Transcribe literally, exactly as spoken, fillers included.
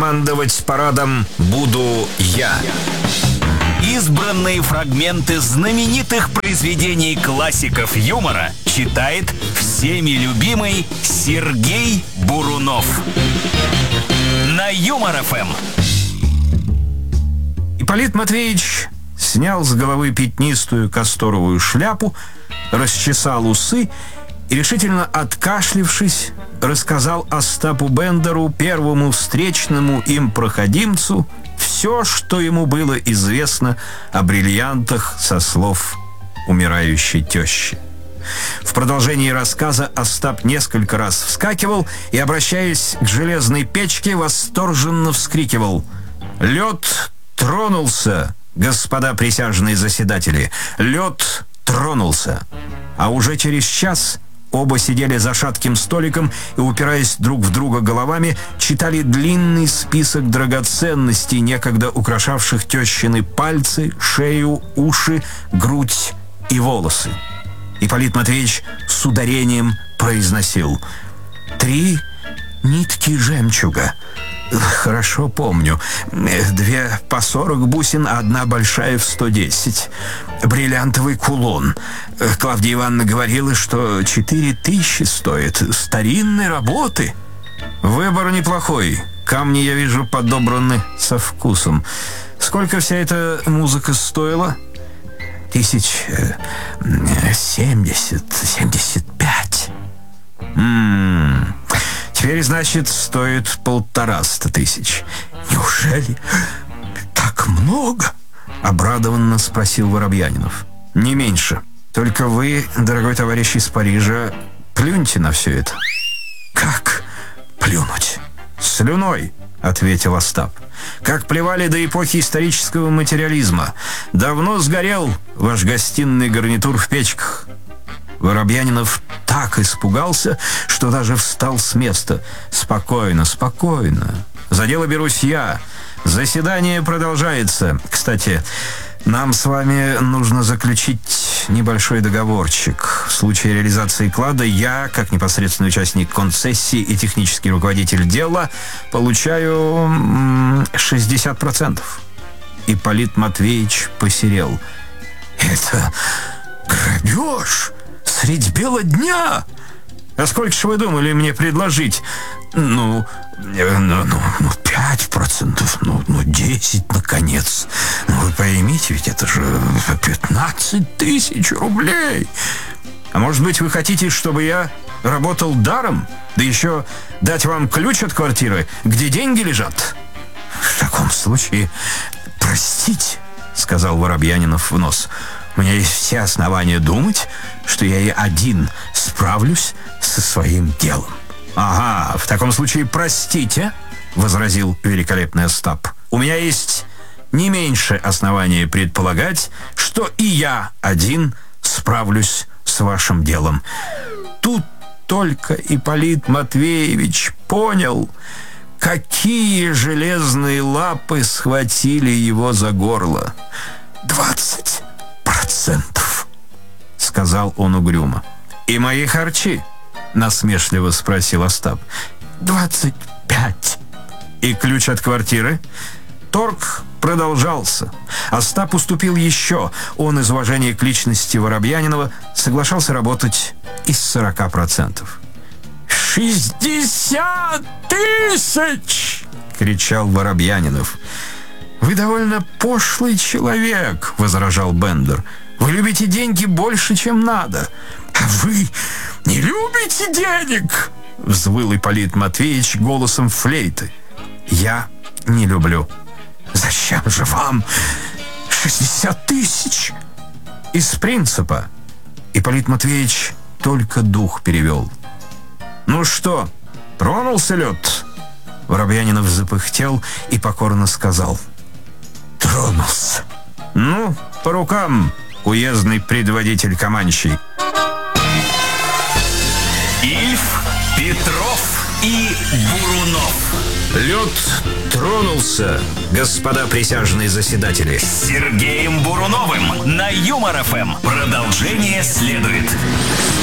командовать парадом буду я. Избранные фрагменты знаменитых произведений классиков юмора читает всеми любимый Сергей Бурунов на Юмор-ФМ. Ипполит Матвеевич снял с головы пятнистую касторовую шляпу, расчесал усы и, решительно откашлившись, рассказал Остапу Бендеру, первому встречному им проходимцу, все, что ему было известно о бриллиантах со слов умирающей тещи. В продолжении рассказа Остап несколько раз вскакивал и, обращаясь к железной печке, восторженно вскрикивал: «Лед тронулся, господа присяжные заседатели! Лед тронулся!» А уже через час оба сидели за шатким столиком и, упираясь друг в друга головами, читали длинный список драгоценностей, некогда украшавших тещины пальцы, шею, уши, грудь и волосы. Ипполит Матвеевич с ударением произносил: «Три нитки жемчуга. Хорошо помню. Две по сорок бусин, а одна большая в сто десять. Бриллиантовый кулон. Клавдия Ивановна говорила, что четыре тысячи стоит. Старинной работы. Выбор неплохой. Камни, я вижу, подобраны со вкусом. Сколько вся эта музыка стоила?» «Тысяч семьдесят, семьдесят пять. М-м-м. Теперь, значит, стоит полтораста тысяч». «Неужели так много?» — обрадованно спросил Воробьянинов. «Не меньше. Только вы, дорогой товарищ из Парижа, плюньте на все это». «Как плюнуть?» «Слюной», — ответил Остап. «Как плевали до эпохи исторического материализма. Давно сгорел ваш гостиный гарнитур в печках». Воробьянинов так испугался, что даже встал с места. «Спокойно, спокойно. За дело берусь я. Заседание продолжается. Кстати, нам с вами нужно заключить небольшой договорчик. В случае реализации клада я, как непосредственный участник концессии и технический руководитель дела, получаю шестьдесят процентов. Ипполит Матвеевич посерел. «Это грабеж! Средь бела дня! А сколько же вы думали мне предложить? Ну, ну, ну, ну пять процентов, ну, ну, десять, наконец. Ну, вы поймите, ведь это же пятнадцать тысяч рублей. А может быть, вы хотите, чтобы я работал даром? Да еще дать вам ключ от квартиры, где деньги лежат?» «В таком случае, простите», — сказал Воробьянинов в нос, «у меня есть все основания думать, что я и один справлюсь со своим делом». «Ага, в таком случае простите», — возразил великолепный Остап. «У меня есть не меньше основания предполагать, что и я один справлюсь с вашим делом». Тут только Ипполит Матвеевич понял, какие железные лапы схватили его за горло. «Двадцать процентов», — сказал он угрюмо. «И мои харчи?» — насмешливо спросил Остап. «Двадцать пять». «И ключ от квартиры?» Торг продолжался. Остап уступил еще. Он из уважения к личности Воробьянинова соглашался работать из сорока процентов. «Шестьдесят тысяч!» — кричал Воробьянинов. «Вы довольно пошлый человек», — возражал Бендер. «Вы любите деньги больше, чем надо». «А вы не любите денег?» — взвыл Ипполит Матвеевич голосом флейты. «Я не люблю». «Зачем же вам шестьдесят тысяч?» «Из принципа». Ипполит Матвеевич только дух перевел. «Ну что, тронулся лед?» Воробьянинов запыхтел и покорно сказал: «Тронулся». «Ну, по рукам, уездный предводитель Каманчей». Ильф, Петров и Бурунов. Лед тронулся, господа присяжные заседатели. С Сергеем Буруновым на Юмор-ФМ. Продолжение следует.